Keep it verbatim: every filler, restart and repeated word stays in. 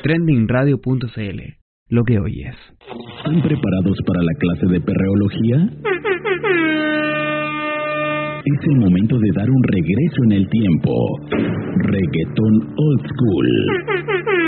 trending radio punto c l. Lo que oyes. ¿Están preparados para la clase de perreología? Es el momento de dar un regreso en el tiempo. Reggaetón Old School.